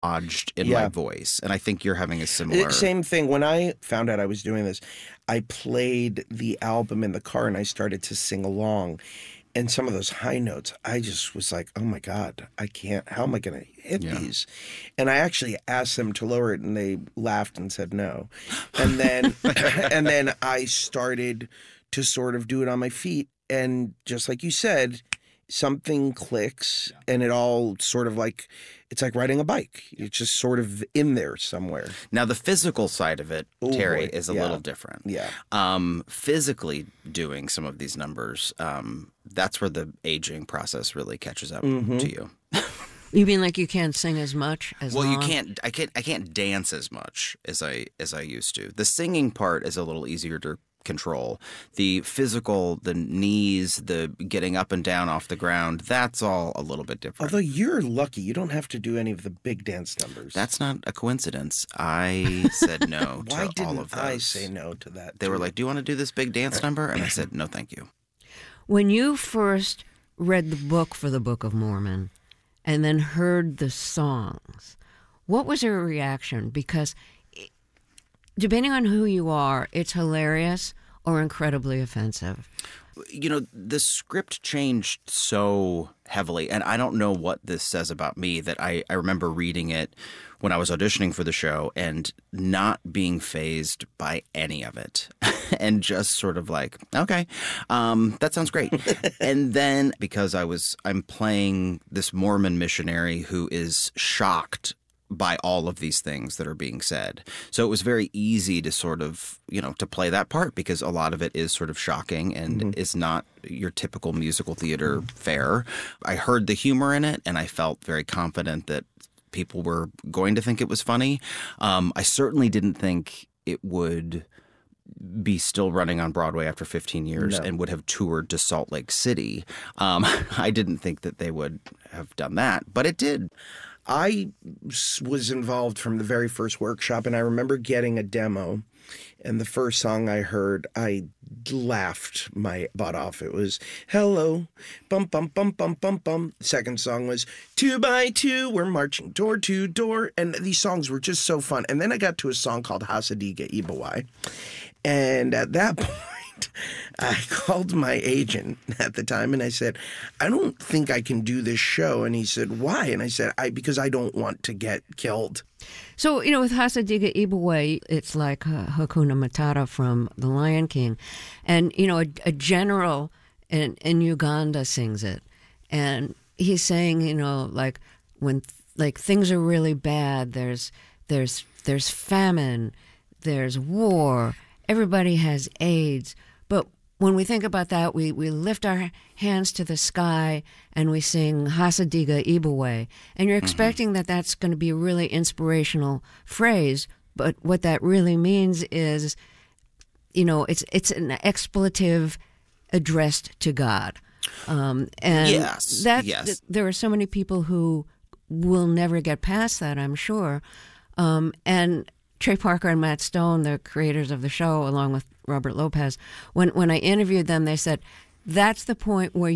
lodged in my voice. And I think you're having a similar... Same thing. When I found out I was doing this, I played the album in the car and I started to sing along. And some of those high notes, I just was like, oh my God, I can't, how am I going to hit these? And I actually asked them to lower it and they laughed and said no. And then, and then I started to sort of do it on my feet. And just like you said, something clicks and it all sort of like, it's like riding a bike. It's just sort of in there somewhere. Now, the physical side of it, Terry, is a little different. Yeah. Physically doing some of these numbers, that's where the aging process really catches up to you. You mean like you can't sing as much as well, long? you can't. I can't dance as much as I used to. The singing part is a little easier to control. The physical, the knees, the getting up and down off the ground, that's all a little bit different. Although you're lucky, you don't have to do any of the big dance numbers. That's not a coincidence. I said no to all of those. Why didn't I say no to that? They were like, do you want to do this big dance number? And I said, no, thank you. When you first read the book for the Book of Mormon and then heard the songs, what was your reaction? Because depending on who you are, it's hilarious or incredibly offensive. You know, the script changed so heavily, and I don't know what this says about me, that I remember reading it when I was auditioning for the show and not being fazed by any of it and just sort of like, okay, that sounds great. And then because I'm playing this Mormon missionary who is shocked by all of these things that are being said. So it was very easy to sort of, to play that part because a lot of it is sort of shocking and is not your typical musical theater fare. I heard the humor in it and I felt very confident that people were going to think it was funny. I certainly didn't think it would be still running on Broadway after 15 years and would have toured to Salt Lake City. I didn't think that they would have done that, but it did. I was involved from the very first workshop, and I remember getting a demo, and the first song I heard, I laughed my butt off. It was, hello, bum, bum, bum, bum, bum, bum. The second song was, 2 by 2, we're marching door to door. And these songs were just so fun. And then I got to a song called Hasadiga Ibawai. And at that point, I called my agent at the time and I said, I don't think I can do this show. And he said, why? And I said, because I don't want to get killed. So, with Hasadiga Ibawai, it's like Hakuna Matata from The Lion King. And, a general in Uganda sings it. And he's saying, when things are really bad, there's famine, there's war, everybody has AIDS. But when we think about that, we lift our hands to the sky and we sing Hasadiga Ibawai. And you're expecting that that's going to be a really inspirational phrase. But what that really means is, it's an expletive addressed to God. And yes. There are so many people who will never get past that, I'm sure. And Trey Parker and Matt Stone, the creators of the show, along with Robert Lopez, when I interviewed them, they said, that's the point where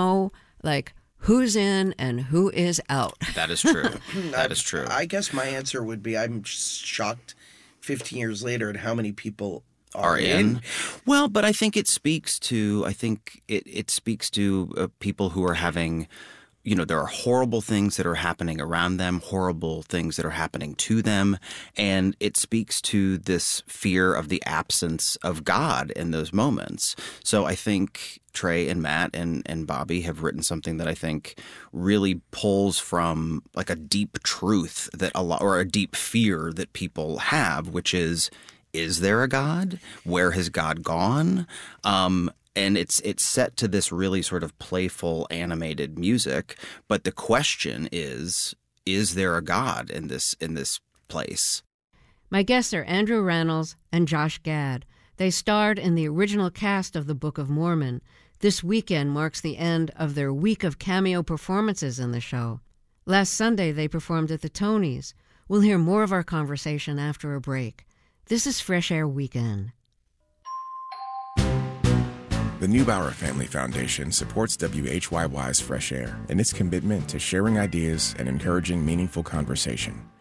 who's in and who is out. That is true. That is true. I guess my answer would be I'm shocked 15 years later at how many people are in. Well, but I think it speaks to, it speaks to people who are having... there are horrible things that are happening around them, horrible things that are happening to them. And it speaks to this fear of the absence of God in those moments. So I think Trey and Matt and Bobby have written something that I think really pulls from like a deep truth or a deep fear that people have, which is there a God? Where has God gone? And it's set to this really sort of playful, animated music. But the question is there a God in this place? My guests are Andrew Rannells and Josh Gad. They starred in the original cast of the Book of Mormon. This weekend marks the end of their week of cameo performances in the show. Last Sunday, they performed at the Tonys. We'll hear more of our conversation after a break. This is Fresh Air Weekend. The Neubauer Family Foundation supports WHYY's Fresh Air and its commitment to sharing ideas and encouraging meaningful conversation.